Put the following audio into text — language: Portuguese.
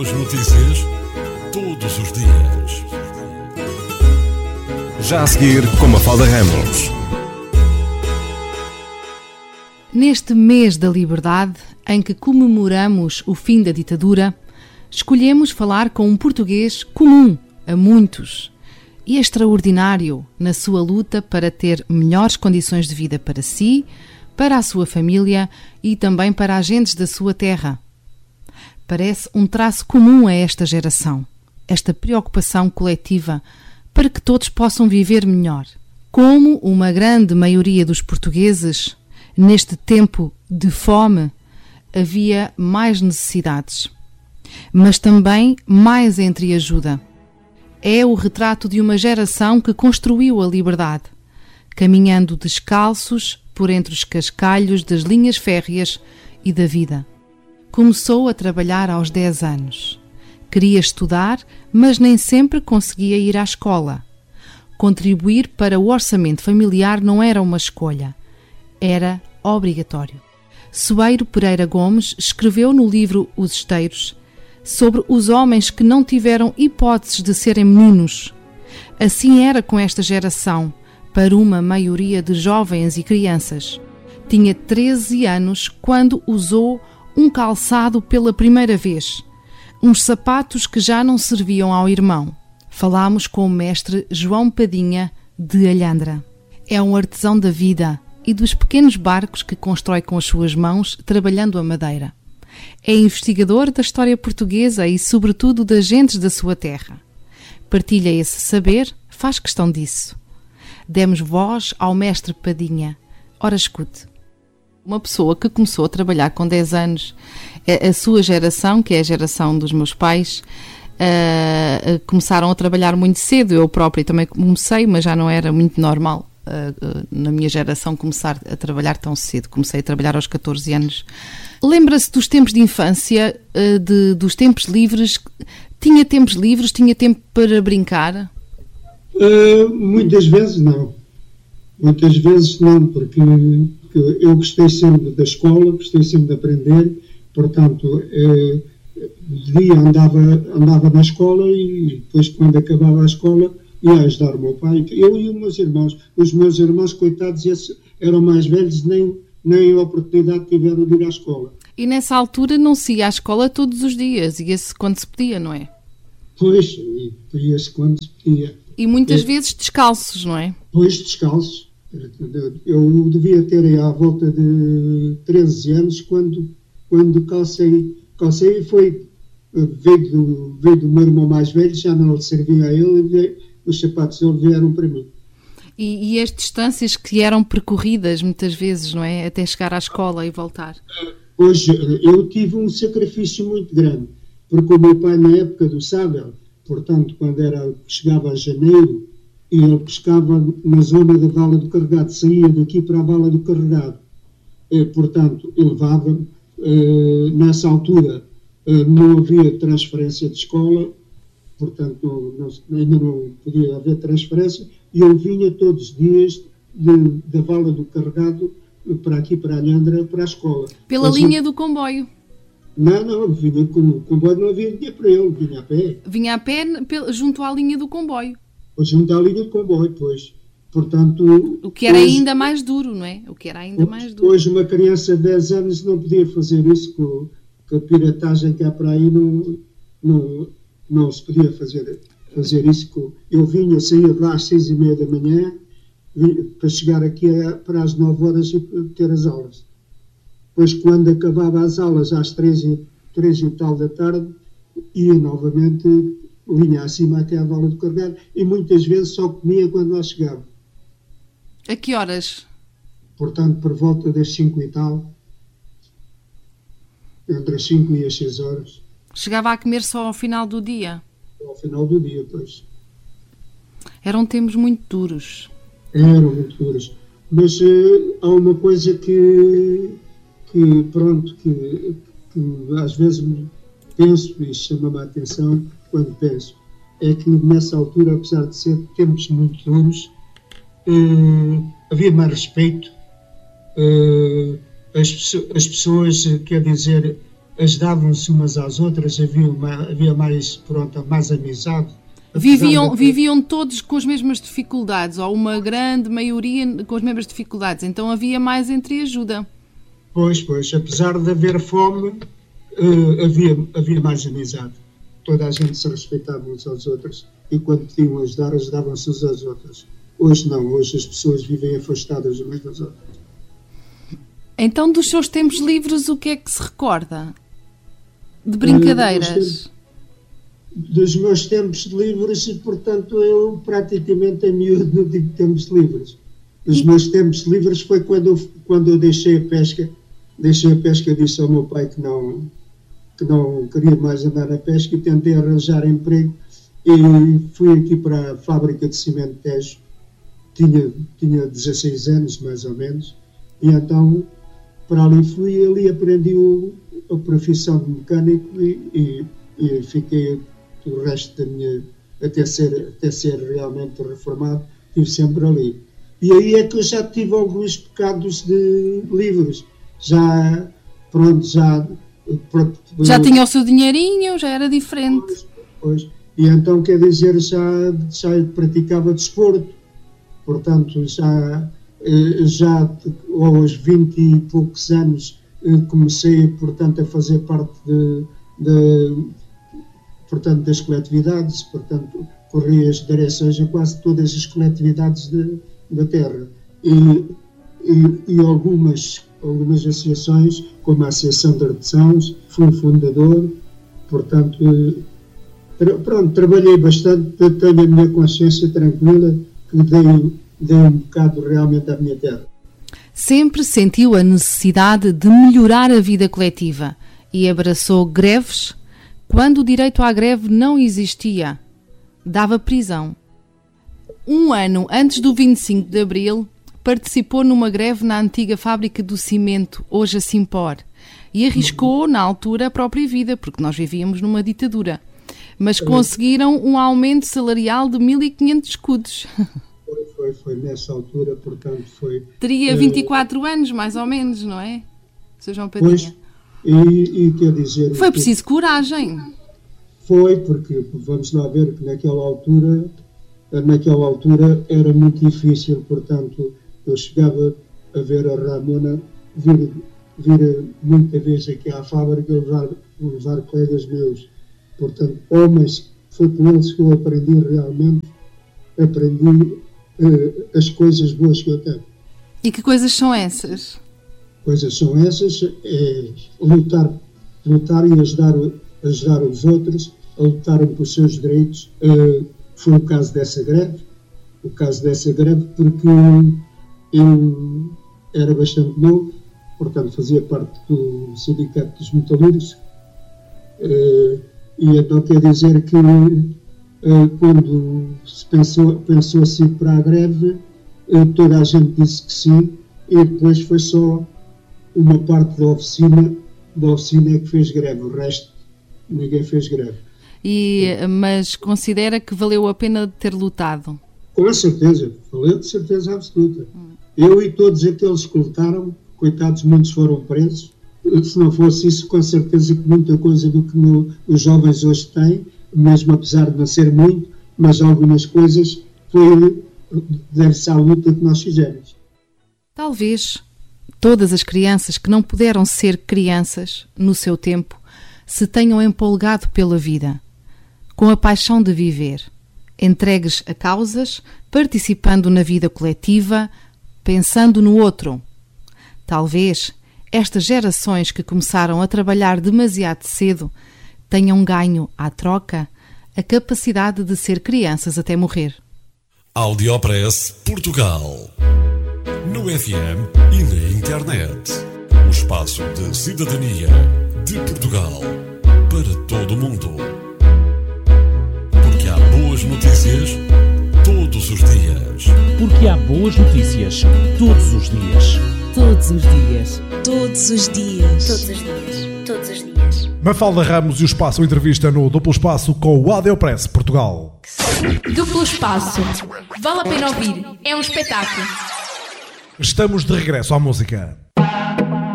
As notícias todos os dias. Já a seguir com Mafalda Ramos. Neste mês da liberdade, em que comemoramos o fim da ditadura, escolhemos falar com um português comum a muitos e extraordinário na sua luta para ter melhores condições de vida para si, para a sua família e também para agentes da sua terra. Parece um traço comum a esta geração, esta preocupação coletiva para que todos possam viver melhor. Como uma grande maioria dos portugueses, neste tempo de fome, havia mais necessidades, mas também mais entreajuda. É o retrato de uma geração que construiu a liberdade, caminhando descalços por entre os cascalhos das linhas férreas e da vida. Começou a trabalhar aos 10 anos. Queria estudar, mas nem sempre conseguia ir à escola. Contribuir para o orçamento familiar não era uma escolha, era obrigatório. Soeiro Pereira Gomes escreveu no livro Os Esteiros sobre os homens que não tiveram hipóteses de serem meninos. Assim era com esta geração, para uma maioria de jovens e crianças. Tinha 13 anos quando usou um calçado pela primeira vez, uns sapatos que já não serviam ao irmão. Falámos com o mestre João Padinha de Alhandra. É um artesão da vida e dos pequenos barcos que constrói com as suas mãos, trabalhando a madeira. É investigador da história portuguesa e, sobretudo, das gentes da sua terra. Partilha esse saber, faz questão disso. Demos voz ao mestre Padinha. Ora, escute. Uma pessoa que começou a trabalhar com 10 anos, a sua geração, que é a geração dos meus pais, começaram a trabalhar muito cedo. Eu própria também comecei, mas já não era muito normal na minha geração começar a trabalhar tão cedo. Comecei a trabalhar aos 14 anos. Lembra-se dos tempos de infância, dos tempos livres? Tinha tempos livres? Tinha tempo para brincar? Muitas vezes não. Muitas vezes não, porque eu gostei sempre da escola, gostei sempre de aprender, portanto, de dia andava na escola e depois, quando acabava a escola, ia ajudar o meu pai. Eu e os meus irmãos, coitados, esses eram mais velhos, nem a oportunidade tiveram de ir à escola. E nessa altura não se ia à escola todos os dias, ia-se quando se podia, não é? Pois, ia-se quando se podia. E muitas vezes descalços, não é? Pois, descalços. Eu devia ter aí à volta de 13 anos quando calcei e veio do meu irmão mais velho, já não lhe servia a ele, os sapatos dele vieram para mim. E as distâncias que eram percorridas muitas vezes, não é? Até chegar à escola e voltar. Hoje eu tive um sacrifício muito grande, porque o meu pai, na época do sábado, portanto, quando chegava a janeiro, ele pescava na zona da Vala do Carregado, saía daqui para a Vala do Carregado. Portanto, ele levava-me. Nessa altura não havia transferência de escola, portanto ainda não podia haver transferência, e eu vinha todos os dias da Vala do Carregado para aqui, para Alhandra, para a escola. Pela linha do comboio? Não, vinha com o comboio, não havia dinheiro para ele, vinha a pé. Vinha a pé junto à linha do comboio? Junto à linha do comboio, pois. Portanto, o que era ainda mais duro, não é? Hoje uma criança de 10 anos não podia fazer isso, com a piratagem que há para aí, não se podia fazer isso. Eu saía de lá às 6h30 da manhã, para chegar aqui para as 9 horas e ter as aulas. Depois, quando acabava as aulas, às 3 e tal da tarde, ia novamente, vinha acima até à Vala do Carregado, e muitas vezes só comia quando lá chegava. A que horas? Portanto, por volta das 5 e tal, entre as 5 e as 6 horas. Chegava a comer só ao final do dia? Ao final do dia, pois. Eram tempos muito duros. Eram muito duros. Mas há uma coisa que às vezes penso, e chama-me a atenção quando penso, é que nessa altura, apesar de ser tempos muito duros, havia mais respeito, as pessoas, quer dizer, ajudavam-se umas às outras, havia mais amizade. Viviam todos com as mesmas dificuldades, ou uma grande maioria com as mesmas dificuldades, então havia mais entreajuda. Pois, apesar de haver fome, havia mais amizade. Toda a gente se respeitava uns aos outros e quando podiam ajudar, ajudavam-se uns aos outros. Hoje não, hoje as pessoas vivem afastadas umas das outras. Então, dos seus tempos livres, o que é que se recorda? De brincadeiras? Dos meus tempos livres, e portanto eu praticamente a miúdo não digo tempos livres. Os meus tempos livres foi quando eu deixei a pesca. Disse ao meu pai que não queria mais andar na pesca e tentei arranjar emprego e fui aqui para a fábrica de cimento Tejo. Tinha 16 anos mais ou menos e então para ali fui, ali aprendi a profissão de mecânico e fiquei o resto da minha, até ser realmente reformado, estive sempre ali. E aí é que eu já tive alguns bocados de livros. Já tinha o seu dinheirinho, já era diferente. Pois. E então, quer dizer, já praticava desporto. Portanto, já aos 20 e poucos anos comecei, portanto, a fazer parte portanto, das coletividades, portanto, corri as direções a quase todas as coletividades da terra. E algumas associações, como a Associação de Artesãos, fui fundador, portanto, trabalhei bastante, tenho a minha consciência tranquila, que dei um bocado realmente à minha terra. Sempre sentiu a necessidade de melhorar a vida coletiva e abraçou greves quando o direito à greve não existia. Dava prisão. Um ano antes do 25 de Abril, participou numa greve na antiga fábrica do cimento, hoje a Simpor, e arriscou, na altura, a própria vida, porque nós vivíamos numa ditadura. Mas conseguiram um aumento salarial de 1.500 escudos. Foi nessa altura, portanto, foi... Teria 24 anos, mais ou menos, não é? Sr. João Padinha. Pois, e quer dizer... Foi preciso coragem. Foi, porque vamos lá ver que naquela altura era muito difícil, portanto, eu chegava a ver a Ramona vir muita vez aqui à fábrica levar colegas meus. Portanto, homens, foi com eles que eu aprendi as coisas boas que eu tenho. E que coisas são essas? Coisas são essas, lutar e ajudar os outros, a lutarem pelos seus direitos. Foi o caso dessa greve, porque eu era bastante novo, portanto fazia parte do Sindicato dos Metalúrgicos, e então quer dizer que quando se pensou-se para a greve, toda a gente disse que sim, e depois foi só uma parte da oficina que fez greve, o resto ninguém fez greve. Mas considera que valeu a pena ter lutado? Com certeza, valeu de certeza absoluta. Eu e todos aqueles que lutaram, coitados, muitos foram presos. Se não fosse isso, com certeza que muita coisa do que os jovens hoje têm, mesmo apesar de não ser muito, mas algumas coisas deve-se à luta que nós fizemos. Talvez todas as crianças que não puderam ser crianças no seu tempo se tenham empolgado pela vida, com a paixão de viver, entregues a causas, participando na vida coletiva, pensando no outro. Talvez estas gerações que começaram a trabalhar demasiado cedo tenham ganho, à troca, a capacidade de ser crianças até morrer. Audiopress Portugal. No FM e na internet. O espaço de cidadania de Portugal para todo o mundo. Porque há boas notícias todos os dias. Porque há boas notícias todos os dias. Todos os dias. Todos os dias. Todos os dias. Todos os dias. Mafalda Ramos e o Espaço Entrevista no Duplo Espaço com o Audiopress Portugal. Duplo Espaço. Vale a pena ouvir. É um espetáculo. Estamos de regresso à música.